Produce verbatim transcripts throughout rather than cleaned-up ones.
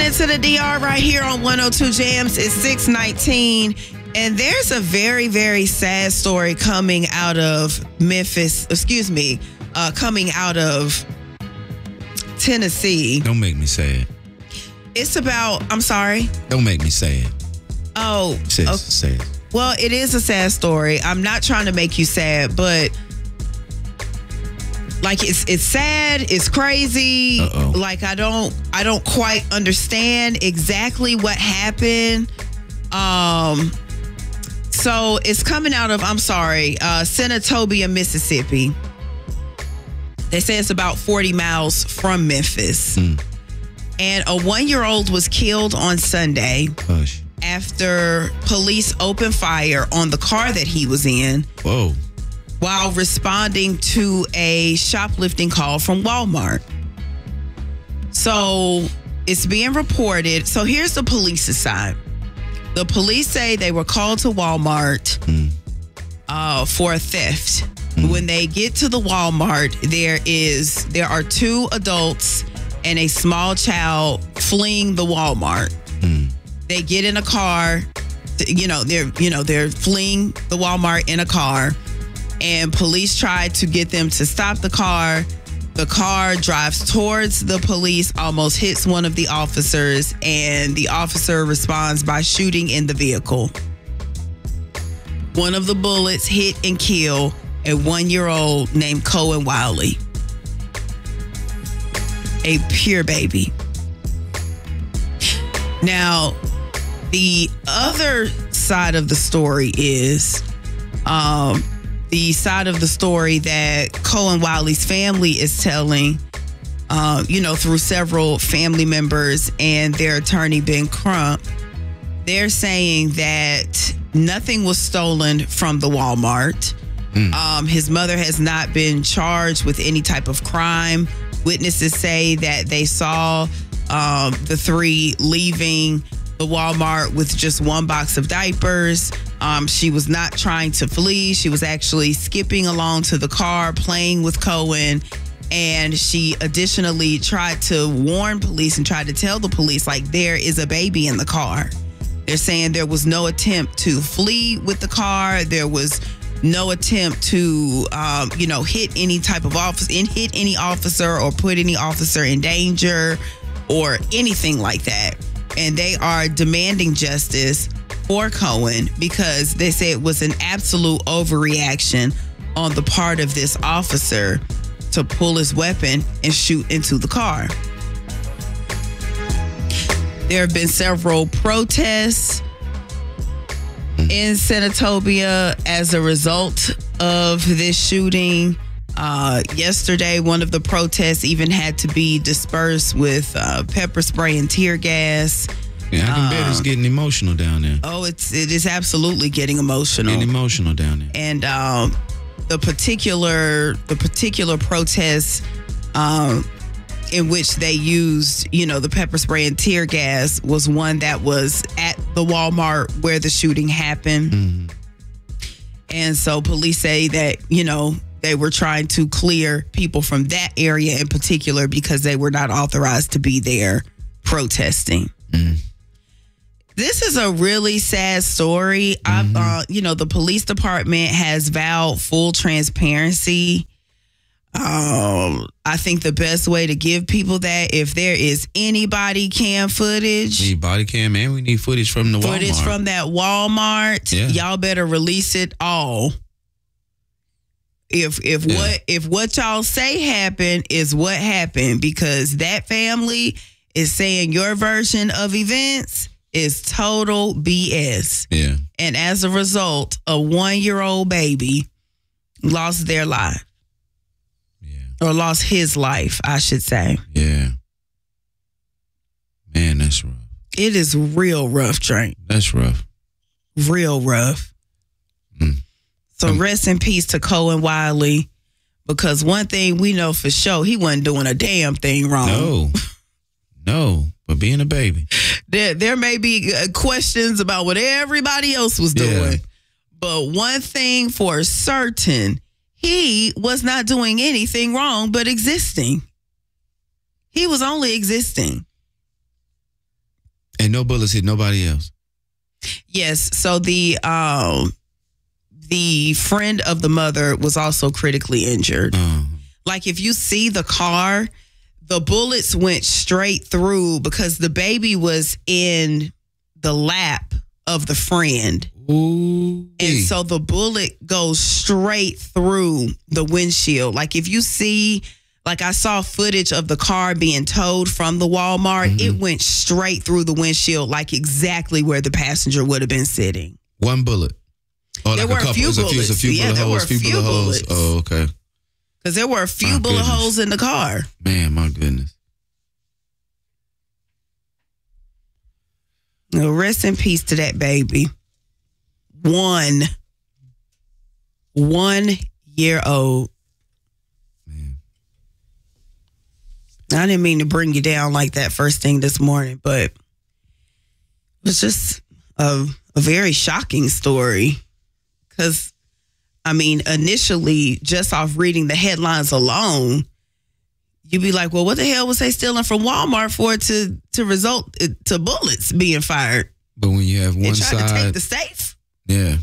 To the D R right here on one oh two Jams. It's six nineteen, and there's a very, very sad story coming out of Memphis, excuse me, uh, coming out of Tennessee. Don't make me sad. It's about, I'm sorry? Don't make me sad. Oh. Sis, okay. sad. Well, it is a sad story. I'm not trying to make you sad, but like it's it's sad, it's crazy. Uh-oh. Like I don't I don't quite understand exactly what happened. Um so it's coming out of, I'm sorry, uh Senatobia, Mississippi. They say it's about forty miles from Memphis. Mm. And a one-year-old was killed on Sunday. Hush. After police opened fire on the car that he was in. Whoa. While responding to a shoplifting call from Walmart. So it's being reported. So here's the police's side. The police say they were called to Walmart mm. uh, for a theft. Mm. When they get to the Walmart, there is there are two adults and a small child fleeing the Walmart. Mm. They get in a car. You know they're you know they're fleeing the Walmart in a car. And police tried to get them to stop the car. The car drives towards the police, almost hits one of the officers, and the officer responds by shooting in the vehicle. One of the bullets hit and killed a one-year-old named Cohen Wiley. A pure baby. Now, the other side of the story is... um. the side of the story that Cohen Wiley's family is telling, uh, you know, through several family members and their attorney, Ben Crump. They're saying that nothing was stolen from the Walmart. Mm. Um, his mother has not been charged with any type of crime. Witnesses say that they saw um, the three leaving the Walmart with just one box of diapers. Um, she was not trying to flee. She was actually skipping along to the car, playing with Cohen. And she additionally tried to warn police and tried to tell the police, like, there is a baby in the car. They're saying there was no attempt to flee with the car. There was no attempt to, um, you know, hit any type of officer, hit any officer or put any officer in danger or anything like that. And they are demanding justice for Cohen because they say it was an absolute overreaction on the part of this officer to pull his weapon and shoot into the car. There have been several protests in Senatobia as a result of this shooting. Uh, yesterday, one of the protests even had to be dispersed with uh, pepper spray and tear gas. Yeah, I can uh, bet it's getting emotional down there. Oh, it's it is absolutely getting emotional. Getting emotional down there. And um, the particular the particular protests um, in which they used, you know, the pepper spray and tear gas was one that was at the Walmart where the shooting happened. Mm-hmm. And so police say that, you know, they were trying to clear people from that area in particular because they were not authorized to be there protesting. Mm. This is a really sad story. Mm-hmm. Uh, you know, the police department has vowed full transparency. Um, I think the best way to give people that, if there is any body cam footage, we need body cam, and we need footage from the footage Walmart. from that Walmart. Yeah. Y'all better release it all. If if yeah. what if what y'all say happened is what happened, because that family is saying your version of events is total B S. Yeah. And as a result, a one-year-old baby lost their life. Yeah. Or lost his life, I should say. Yeah. Man, that's rough. It is real rough, Drake. That's rough. Real rough. Mm. So um, rest in peace to Cohen Wiley, because one thing we know for sure, he wasn't doing a damn thing wrong. No. No. But being a baby. There, there may be questions about what everybody else was doing. Yeah. But one thing for certain, he was not doing anything wrong but existing. He was only existing. And no bullets hit nobody else. Yes. So the um the friend of the mother was also critically injured. Uh, Like if you see the car, the bullets went straight through because the baby was in the lap of the friend. ooh. And so the bullet goes straight through the windshield. Like if you see, like I saw footage of the car being towed from the Walmart, Mm-hmm. it went straight through the windshield, like exactly where the passenger would have been sitting. One bullet. Oh, There like were a a couple. few It was a few, it was a bullets. few Yeah, bullet there holes. were a Few few bullet holes. bullets. Oh, okay. Because there were a few My bullet goodness. holes in the car. Man, my goodness. Well, rest in peace to that baby. One. One year old. Man. I didn't mean to bring you down like that first thing this morning, but it was just a, a very shocking story. Because, I mean, initially, just off reading the headlines alone, you'd be like, well, what the hell was they stealing from Walmart for it to, to result to bullets being fired? But when you have They one tried to take side, the safe. yeah.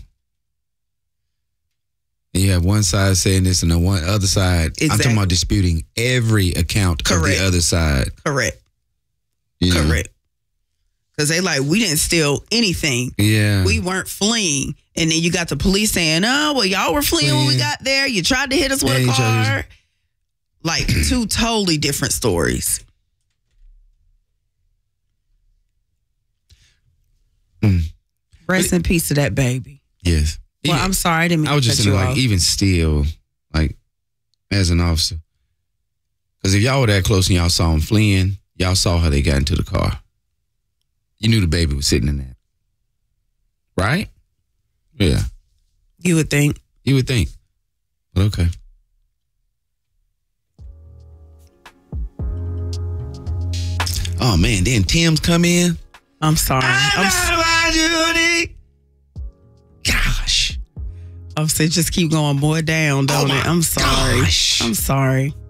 And you have one side saying this and the one other side. I'm Exactly. talking about disputing every account Correct. of the other side. Correct. You know? Correct. Because they like, we didn't steal anything. Yeah. We weren't fleeing. And then you got the police saying, oh, well, y'all were fleeing when we Fleeing. got there. You tried to hit us with Yeah, a you tried car. Like two totally different stories. Mm. Rest in peace to that baby. Yes. Well, Even- I'm sorry. I didn't mean I was to just cut saying, you like, off. even still, like, as an officer. Because if y'all were that close and y'all saw them fleeing, y'all saw how they got into the car. You knew the baby was sitting in that. Right? Yeah. You would think. You would think. But okay. Oh, man. Then Tim's come in. I'm sorry. I'm, s- Gosh. I'm saying just keep going more down, don't Oh, my it? I'm sorry. gosh. I'm sorry.